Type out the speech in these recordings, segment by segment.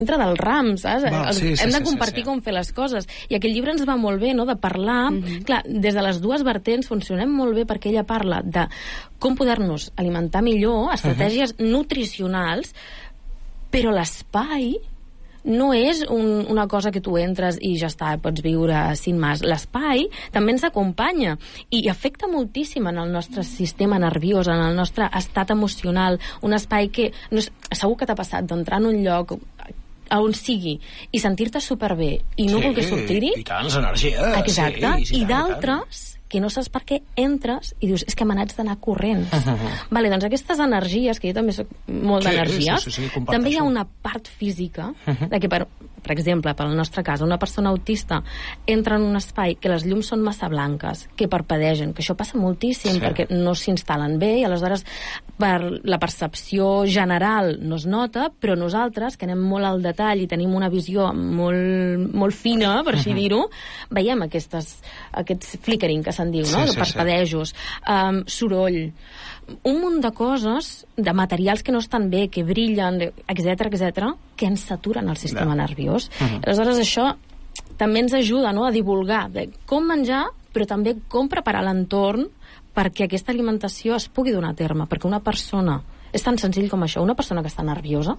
dintre del ram, saps? Hem de compartir sí. com fer les coses. I aquest llibre ens va molt bé, no?, de parlar... Clar, des de les dues vertents funcionem molt bé perquè ella parla de com poder-nos alimentar millor, estratègies nutricionals, però l'espai no és una cosa que tu entres i ja està, pots viure sin más. L'espai també ens acompanya i afecta moltíssim en el nostre sistema nerviós, en el nostre estat emocional. Un espai que... segur que t'ha passat d'entrar en un lloc a on sigui i sentir-te superbé i no voler sortir-hi. I tant, l'energia. Exacte. I d'altres que no saps per què entres i dius, és que me n'haig d'anar corrents. Vale, doncs aquestes energies, que jo també soc molt d'energies, també hi ha una part física de que, per exemple, pel nostre cas, una persona autista entra en un espai que les llums són massa blanques, que parpadegen, que això passa moltíssim perquè no s'instal·len bé i aleshores per la percepció general no es nota, però nosaltres, que anem molt al detall i tenim una visió molt fina, per així dir-ho, veiem aquests flickering que se'n diu, no? Parpadejos, soroll, un munt de coses, de materials que no estan bé, que brillen, etc, que ens saturen el sistema nerviós. Aleshores, això també ens ajuda, no?, a divulgar de com menjar, però també com preparar l'entorn perquè aquesta alimentació es pugui donar a terme, perquè una persona, és tan senzill com això, una persona que està nerviosa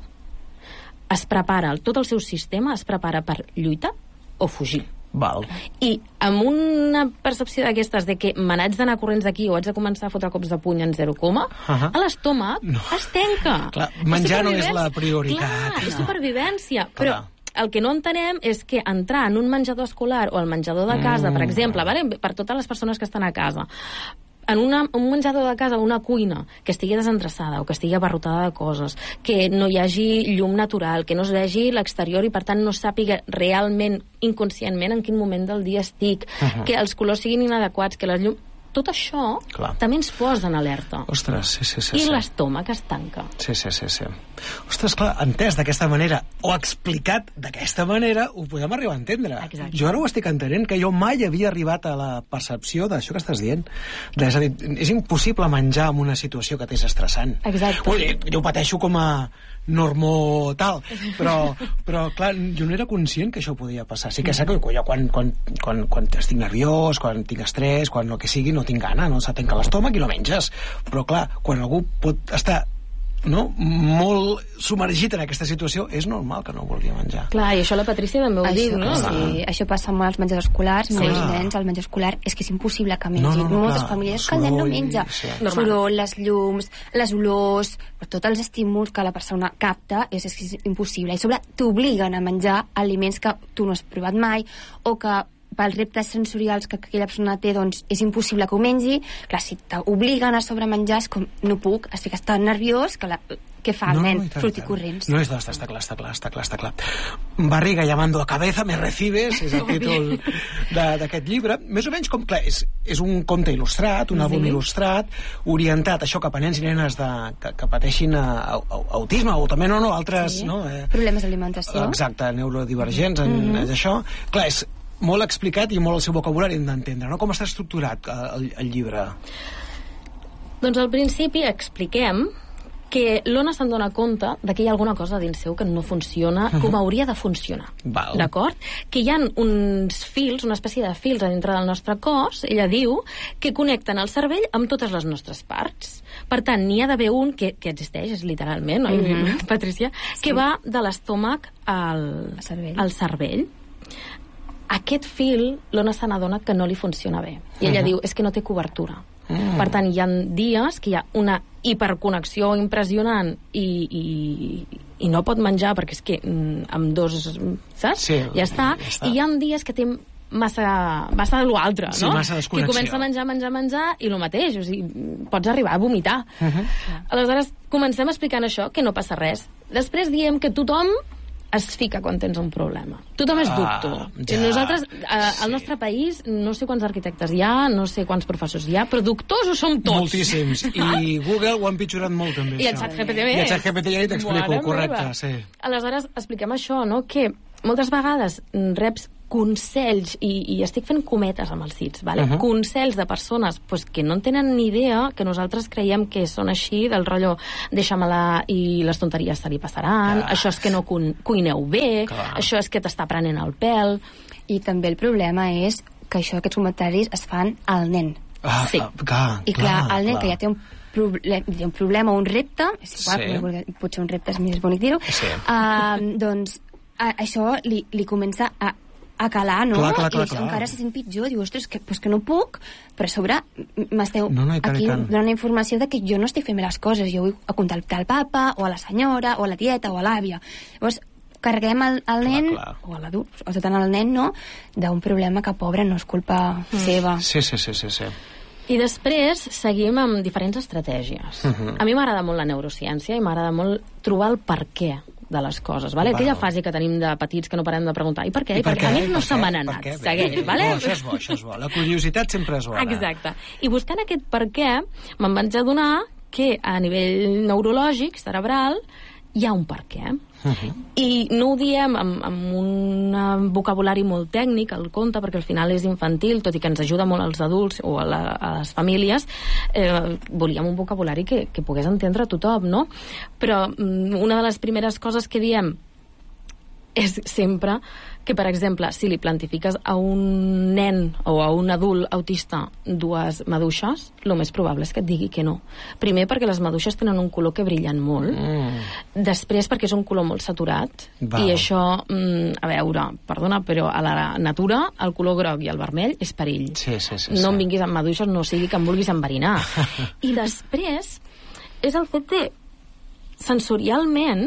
es prepara, tot el seu sistema es prepara per lluitar o fugir. Val. I amb una percepció d'aquestes de que me n'haig d'anar corrents d'aquí o haig de començar a fotre cops de puny en 0, a l'estómac es tanca. Clar, menjar no és la prioritat. Clar, és supervivència. Però el que no entenem és que entrar en un menjador escolar o al menjador de casa, per exemple, per totes les persones que estan a casa, en un menjador de casa, una cuina que estigui desendreçada o que estigui abarrotada de coses, que no hi hagi llum natural, que no es vegi l'exterior i per tant no sàpiga realment, inconscientment, en quin moment del dia estic, que els colors siguin inadequats, que les llums... Tot això també ens posa en alerta. Ostres, sí. I l'estómac es tanca. Sí. Ostres, clar, entès d'aquesta manera o explicat d'aquesta manera ho podem arribar a entendre. Exacte. Jo ara ho estic entenent, que jo mai havia arribat a la percepció d'això que estàs dient. És a dir, és impossible menjar en una situació que t'és estressant. Exacte. Jo ho pateixo com a normo tal, però clar, jo no era conscient que això podia passar. Sí que sé que jo quan estic nerviós, quan tinc estrès, quan el que sigui, no tinc gana, no se tanca l'estómac i no menges. Però clar, quan algú pot estar molt submergit en aquesta situació, és normal que no vulgui menjar. Clar, i això la Patrícia també ho diu, no? Sí, això passa amb els menjadors escolars. Molts nens, el menjar escolar és que és impossible que mengin. Moltes famílies que el nen no menja. Soroll, les llums, les olors, tots els estímuls que la persona capta, és que és impossible. I sobre t'obliguen a menjar aliments que tu no has provat mai o que pels reptes sensorials que aquella persona té, doncs és impossible que ho mengi. Clar, si t'obliguen a sobremenjar és com, no puc, estic tan nerviós que què fa el nen? Sortir corrents. No, està clar. Barriga llamando a cabeza, me recibes, és el títol d'aquest llibre. Més o menys com, clar, és un conte il·lustrat, un àlbum il·lustrat, orientat això cap a nens i nenes que pateixin autisme o també altres... Problemes d'alimentació. Exacte, neurodivergents, és això. Clar, és molt explicat i molt el seu vocabulari hem d'entendre, no? Com està estructurat el llibre? Doncs al principi expliquem que l'Ona se'n dona compte de que hi ha alguna cosa dins seu que no funciona com hauria de funcionar. D'acord? Que hi ha uns fils, una espècie de fils a dintre del nostre cos, ella diu, que connecten el cervell amb totes les nostres parts. Per tant, n'hi ha d'haver un que existeix, és literalment, oi, Patrícia? Que va de l'estómac al cervell. Aquest fil, l'Ona se n'adona que no li funciona bé. I ella diu, és que no té cobertura. Per tant, hi ha dies que hi ha una hiperconnexió impressionant i no pot menjar perquè és que amb dos, saps? Sí, ja està. I hi ha dies que té massa de l'altre, no? Sí, massa desconnexió. Que comença a menjar i el mateix, o sigui, pots arribar a vomitar. Aleshores, comencem explicant això, que no passa res. Després diem que tothom es fica quan tens un problema. Tothom és doctor. Nosaltres, al nostre país, no sé quants arquitectes hi ha, no sé quants professors hi ha, però doctors ho som tots. Moltíssims. I Google ho ha empitjorat molt, també. I el ChatGPT més. I el ChatGPT ja t'explico, correcte, sí. Aleshores, expliquem això, no?, que moltes vegades reps consells, i estic fent cometes amb els dits, vale? Consells de persones pues, que no en tenen ni idea, que nosaltres creiem que són així, del rotllo deixa-me-la i les tonteries se li passaran, això és que no cuineu bé, això és que t'està prenent el pèl. I també el problema és que aquests comentaris es fan al nen. Sí. I clar, el nen que ja té un problema o un repte, és igual, potser un repte és més bonic dir-ho, doncs això li comença a calar, no? Clar. I això encara se sent pitjor, diu, ostres, que no puc, però a sobre m'esteu aquí donant informació de que jo no estic fent bé les coses, jo vull contactar al papa, o a la senyora, o a la tieta, o a l'àvia. Llavors, carreguem el nen, o a l'adult, o tot el nen, no?, d'un problema que, pobre, no és culpa seva. Sí. I després seguim amb diferents estratègies. A mi m'agrada molt la neurociència i m'agrada molt trobar el per què de les coses, vale? Aquella fase que tenim de petits que no parem de preguntar i per què? I per què? A mi no se m'han anat. Segueix, vale? Això és bo. La curiositat sempre és bona. Exacte. I buscant aquest per què, me'n vaig adonar que a nivell neurològic, cerebral, hi ha un per què. I no ho diem amb un vocabulari molt tècnic, el conte, perquè al final és infantil, tot i que ens ajuda molt als adults o a les famílies, volíem un vocabulari que pogués entendre tothom, no? Però una de les primeres coses que diem és sempre que, per exemple, si li plantifiques a un nen o a un adult autista dues maduixes, el més probable és que et digui que no. Primer perquè les maduixes tenen un color que brillen molt, després perquè és un color molt saturat, i això, a veure, perdona, però a la natura el color groc i el vermell és perill. No em vinguis amb maduixes, no sigui que em vulguis enverinar. I després és el fet de, sensorialment,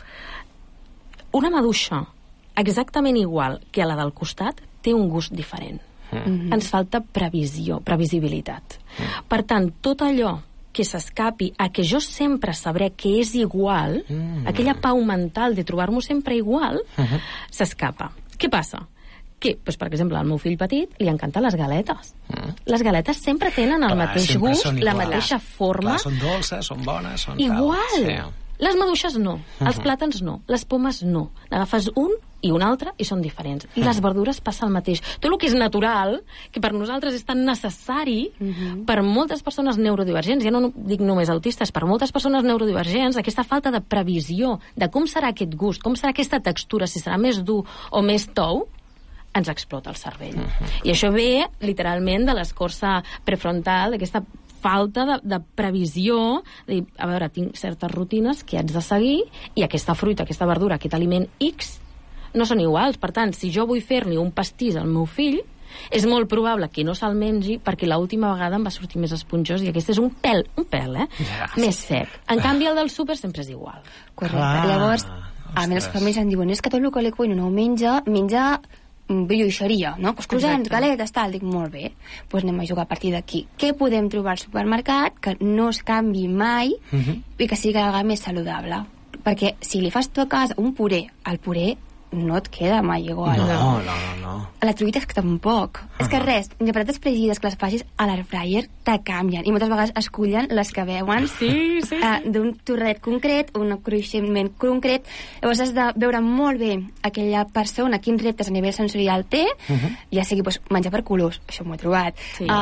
una maduixa exactament igual que a la del costat té un gust diferent. Ens falta previsibilitat. Per tant, tot allò que s'escapi a que jo sempre sabré que és igual, aquella pau mental de trobar-m'ho sempre igual, s'escapa. Què passa? Que, doncs, per exemple, al meu fill petit li encanten les galetes. Les galetes sempre tenen el mateix gust, la mateixa forma. Són dolces, són bones, són igual. Les maduixes no, els plàtans no, les pomes no. N'agafes un i un altre i són diferents. I les verdures passa el mateix. Tot el que és natural, que per nosaltres és tan necessari, per moltes persones neurodivergents, ja no dic només autistes, per moltes persones neurodivergents, aquesta falta de previsió de com serà aquest gust, com serà aquesta textura, si serà més dur o més tou, ens explota el cervell. I això ve, literalment, de l'escorça prefrontal, d'aquesta falta de previsió, de dir, a veure, tinc certes rutines que haig de seguir i aquesta fruita, aquesta verdura, aquest aliment X no són iguals. Per tant, si jo vull fer-li un pastís al meu fill, és molt probable que no se'l mengi perquè l'última vegada em va sortir més esponjós i aquest és un pèl, més sec. En canvi, el del súper sempre és igual. Correcte. Llavors, a mi les famílies em diuen, és que tot el que li cuino no ho menja brioixeria, no? Croissants, galetes, tal. Dic, molt bé, doncs anem a jugar a partir d'aquí. Què podem trobar al supermercat que no es canvi mai i que sigui alguna més saludable? Perquè si li fas tu a casa un puré, el puré no et queda mai igual. No. La truita és que tampoc. És que res, les patates fregides que les facis a l'air fryer te canvien. I moltes vegades escullen les que veuen d'un torret concret, un cruiximent concret. Llavors has de veure molt bé aquella persona, quins reptes a nivell sensorial té, ja sigui menjar per colors, això m'ho he trobat.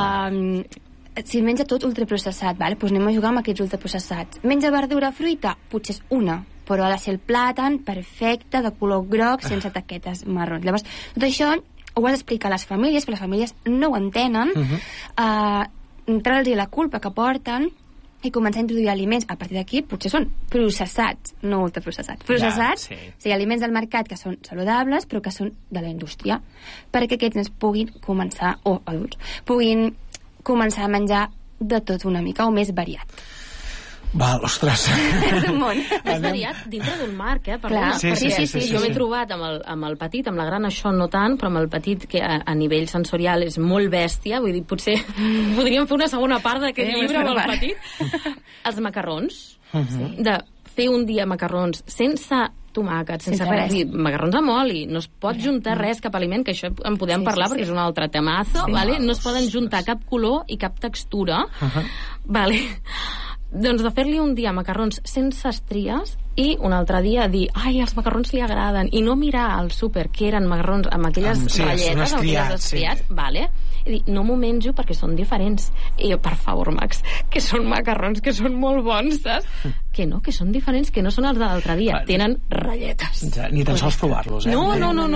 Si menja tot ultraprocessat, doncs anem a jugar amb aquests ultraprocessats. Menja verdura, fruita, potser és una, però ha de ser el plàtan perfecte, de color groc, sense taquetes marrons. Llavors, tot això ho has d'explicar a les famílies, perquè les famílies no ho entenen, treure'ls la culpa que porten i començar a introduir aliments. A partir d'aquí, potser són processats, no ultraprocessats. Processats, sigui, aliments del mercat que són saludables, però que són de la indústria, perquè aquests ens puguin començar, o adults, puguin començar a menjar de tot una mica, o més variat. Val, ostres. És un món. És variat dintre d'un marc, perdona. Sí. Jo m'he trobat amb el petit, amb la gran això no tant, però amb el petit que a nivell sensorial és molt bèstia, vull dir, potser podríem fer una segona part d'aquest llibre amb el petit. Els macarrons, de fer un dia macarrons sense tomàquet, sense res, macarrons amb oli, no es pot juntar res, cap aliment, que això en podem parlar perquè és un altre temazo, no es poden juntar cap color i cap textura, Doncs de fer-li un dia macarrons sense estries i un altre dia dir, ai, els macarrons li agraden, i no mirar al súper que eren macarrons amb aquelles ratlletes, amb aquelles estriats, vale? I dir, no m'ho menjo perquè són diferents. I jo, per favor, Max, que són macarrons, que són molt bons, saps? Que no, que són diferents, que no són els de l'altre dia. Tenen ratlletes. Ja, ni tan sols provar-los, No.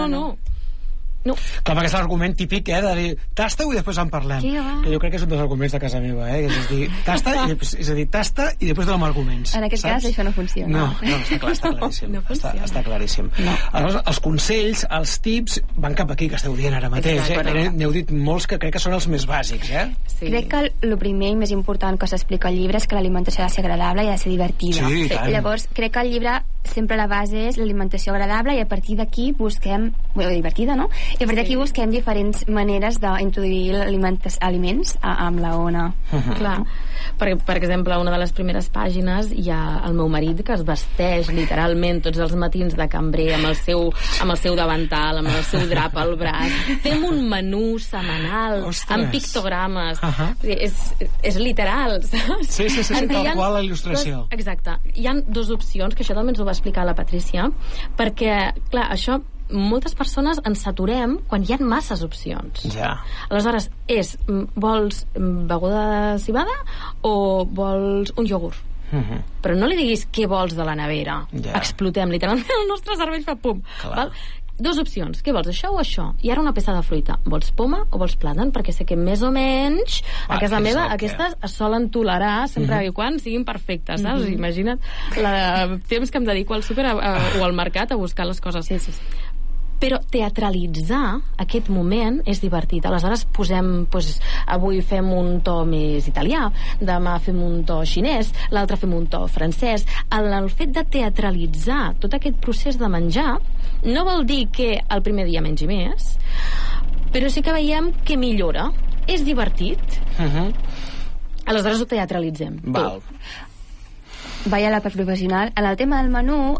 No. Clar, perquè és l'argument típic, de dir, tasta-ho i després en parlem. Que jo crec que és un dels arguments de casa meva, És a dir, tasta i després donem arguments. En aquest cas això no funciona. No, està claríssim. No està claríssim. No. Aleshores, els consells, els tips, van cap aquí, que esteu dient ara mateix. N'heu dit molts que crec que són els més bàsics, Sí. Crec que el primer i més important que s'explica al llibre és que l'alimentació ha de ser agradable i ha de ser divertida. Sí, llavors, crec que al llibre sempre la base és l'alimentació agradable i a partir d'aquí busquem... divertida, no? I a partir d'aquí busquem diferents maneres d'introduir aliments amb la Ona. Clar. Per exemple, una de les primeres pàgines hi ha el meu marit que es vesteix literalment tots els matins de cambrer amb el seu davantal, amb el seu drap al braç. Fem un menú setmanal amb pictogrames. És literal, saps? Sí, tal qual la il·lustració. Exacte. Hi ha dues opcions, que això també ens ho va explicar la Patrícia, perquè, clar, això moltes persones ens saturem quan hi ha masses opcions. Ja. Aleshores, vols beguda de cibada o vols un iogurt? Però no li diguis què vols de la nevera. Explotem, literalment el nostre cervell fa pum. Val? Dues opcions, què vols, això o això? I ara una peça de fruita, vols poma o vols plàtan? Perquè sé que més o menys a casa meva aquestes es solen tolerar sempre i quan siguin perfectes, saps? Imagina't el temps que em dedico al súper o al mercat a buscar les coses. Sí. Però teatralitzar aquest moment és divertit. Aleshores avui fem un to més italià, demà fem un to xinès, l'altre fem un to francès. El fet de teatralitzar tot aquest procés de menjar no vol dir que el primer dia mengi més, però sí que veiem que millora. És divertit. Aleshores ho teatralitzem. Val. Vaig a la part professional. En el tema del menú,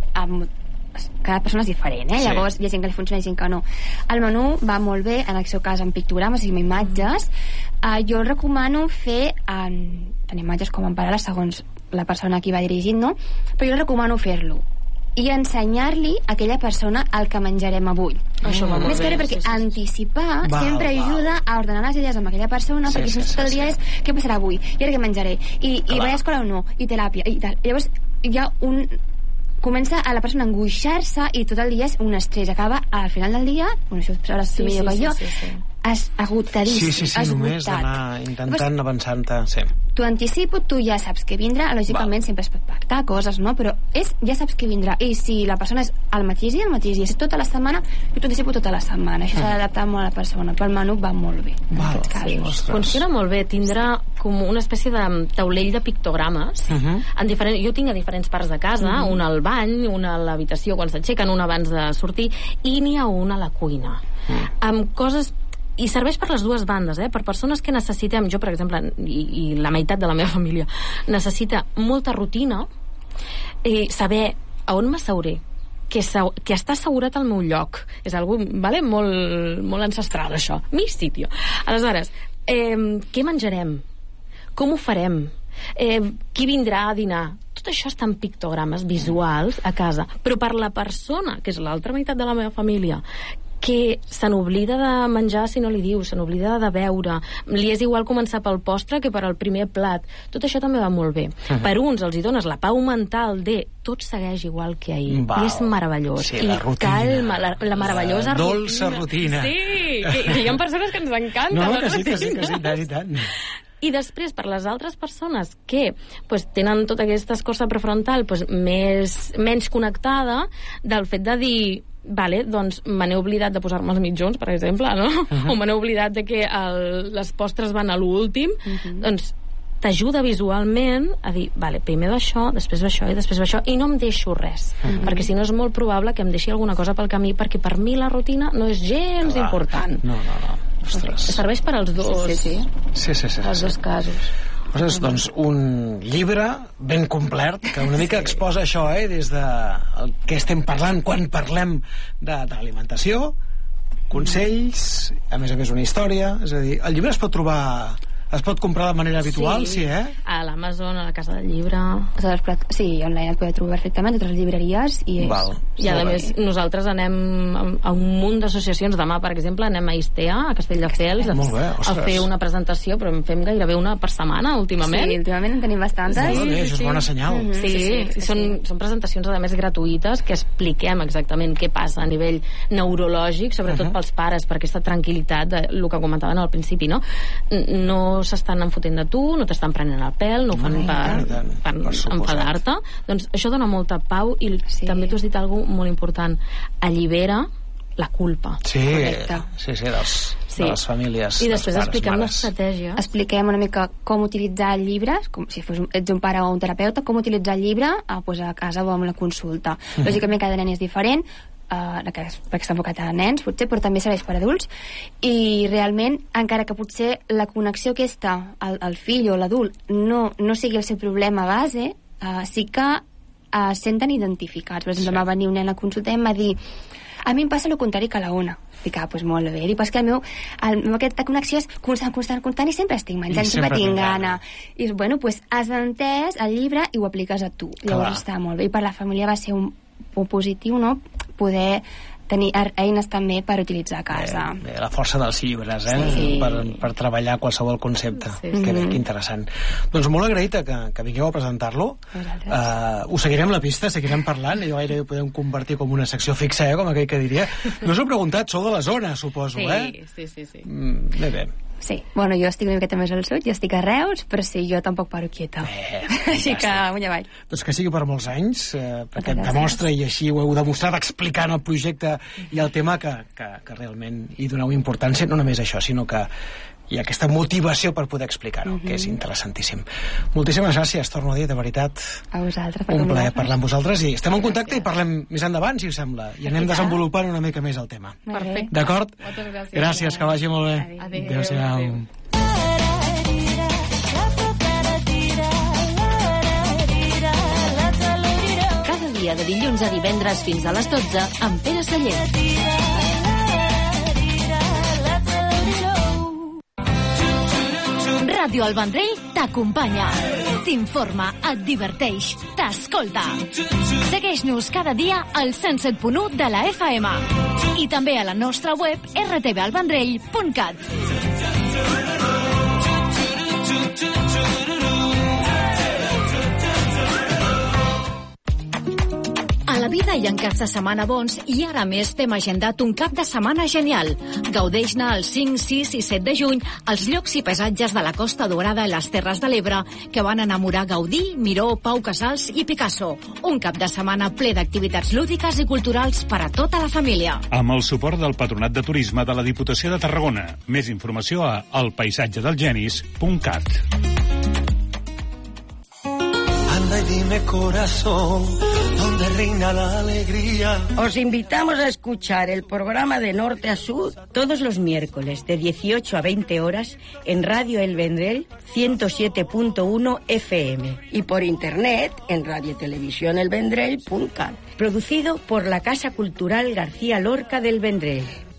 cada persona és diferent, Llavors hi ha gent que li funciona i gent que no. El menú va molt bé, en el seu cas amb pictogrames i amb imatges. Jo recomano fer tant imatges com en paraules segons la persona a qui va dirigit, no? Però jo recomano fer-lo i ensenyar-li a aquella persona el que menjarem avui. Això va molt més que res perquè anticipar sempre ajuda a ordenar les idees amb aquella persona, perquè si tot el dia és què passarà avui, i ara què menjaré, i vaig a escola o no, i teràpia i tal. Llavors hi ha comença a la persona a angoixar-se i tot el dia és un estrès. Acaba al final del dia, això ho sabràs tu millor que jo, esgotadíssim. Sí, només d'anar intentant avançant-te. Sí. T'ho anticipo, tu ja saps què vindrà, lògicament sempre es pot pactar coses, no? Però ja saps què vindrà. I si la persona és el mateix dia, és tota la setmana, jo t'ho anticipo tota la setmana. Això s'ha d'adaptar molt a la persona, però el menú va molt bé en aquests casos. Funciona molt bé, tindrà com una espècie de taulell de pictogrames. Jo tinc a diferents parts de casa, un al bany, una a l'habitació quan s'aixequen, un abans de sortir, i n'hi ha una a la cuina. Amb coses... I serveix per les dues bandes, per persones que necessitem, jo per exemple, i la meitat de la meva família necessita molta rutina, saber a on m'asseuré, que està assegurat al meu lloc, és algo molt ancestral, això, mi sitio. Aleshores, què menjarem? Com ho farem? Qui vindrà a dinar? Tot això està en pictogrames visuals a casa, però per la persona, que és l'altra meitat de la meva família, que se n'oblida de menjar si no li dius, se n'oblida de beure, li és igual començar pel postre que per al primer plat. Tot això també va molt bé. Per uns els hi dones la pau mental de tot segueix igual que ahir. I és meravellós. Sí, la rutina. Calma, la meravellosa rutina. Dolça rutina. Sí, que hi ha persones que ens encanta. No, que sí, i tant. I després, per les altres persones que tenen tota aquesta escorça prefrontal menys connectada, del fet de dir doncs me n'he oblidat de posar-me els mitjons, per exemple, no? O me n'he oblidat de que les postres van a l'últim, doncs t'ajuda visualment a dir, primer va això, després va això i després va això, i no em deixo res, perquè si no és molt probable que em deixi alguna cosa pel camí, perquè per mi la rutina no és gens important. No. Ostres. Serveix per als dos. Sí. Els dos casos. Doncs un llibre ben complet que una mica exposa això, des de el que estem parlant quan parlem d'alimentació, consells, a més una història. És a dir, el llibre es pot trobar Es pot comprar de manera habitual, sí, A l'Amazon, a la Casa del Llibre... Sí, online el podeu trobar perfectament, totes les llibreries. I a més, nosaltres anem a un munt d'associacions. Demà, per exemple, anem a Istea, a Castelldefels, a fer una presentació, però en fem gairebé una per setmana, últimament. Sí, últimament en tenim bastantes. Això és bona senyal. Són presentacions, a més, gratuïtes, que expliquem exactament què passa a nivell neurològic, sobretot pels pares, per aquesta tranquil·litat del que comentaven al principi, no? No s'estan enfotent de tu, no t'estan prenent el pèl, no ho fan per enfadar-te. Doncs això dona molta pau i també tu has dit alguna cosa molt important. Allibera la culpa. Sí, de les famílies. I després expliquem l'estratègia. Expliquem una mica com utilitzar el llibre, com si ets un pare o un terapeuta, com utilitzar el llibre a casa o amb la consulta. Lògicament cada nen és diferent, perquè està enfocat a nens, potser, però també serveix per adults, i realment, encara que potser la connexió aquesta, el fill o l'adult, no sigui el seu problema base, sí que es senten identificats. Per exemple, va venir un nen a consulta i em va dir: a mi em passa el contrari que a la Ona. Dic, doncs molt bé. Dic, que aquesta connexió és constant i sempre estic menjant, sempre tinc gana. I bueno, has entès el llibre i ho apliques a tu. Llavors està molt bé. I per la família va ser un positiu, no?, poder tenir eines també per utilitzar a casa. La força dels llibres, per treballar qualsevol concepte. Que interessant. Doncs molt agraït que vingueu a presentar-lo. Us seguirem la pista, seguirem parlant, i gairebé podem convertir com una secció fixa, com aquell que diria. No us ho he preguntat, sou de la zona, suposo, Sí. Bé. Sí, bueno, jo estic una miqueta més al sud, jo estic a Reus, però sí, jo tampoc paro quieta. Així que amunt i avall. Doncs que sigui per molts anys, perquè demostra, i així ho heu demostrat explicant el projecte i el tema, que realment hi doneu importància, no només això, sinó que hi ha aquesta motivació per poder explicar-ho, que és interessantíssim. Moltíssimes gràcies, torno a dir, de veritat. A vosaltres. Un plaer parlar amb vosaltres, i estem en contacte i parlem més endavant, si us sembla, i anem desenvolupant una mica més el tema. Perfecte. D'acord? Moltes gràcies. Gràcies, que vagi molt bé. Adéu-siau. Cada dia de dilluns a divendres fins a les 12 amb Pere Sallent. Ràdio El Vendrell t'acompanya, t'informa, et diverteix, t'escolta. Segueix-nos cada dia al 107.1 de la FM i també a la nostra web rtvalvendrell.cat. A la vida hi ha caps de setmana bons i ara més t'hem agendat un cap de setmana genial. Gaudeix-ne el 5, 6 i 7 de juny als llocs i paisatges de la Costa Daurada i les Terres de l'Ebre que van enamorar Gaudí, Miró, Pau Casals i Picasso. Un cap de setmana ple d'activitats lúdiques i culturals per a tota la família. Amb el suport del Patronat de Turisme de la Diputació de Tarragona. Més informació a elpaisatgedelgenis.cat. Anda y dime, corazón, ¿dónde reina la alegría? Os invitamos a escuchar el programa de Norte a Sur todos los miércoles de 18 a 20 horas en Radio El Vendrell 107.1 FM y por internet en radiotelevisiónelvendrell.cat. Producido por la Casa Cultural García Lorca del Vendrell.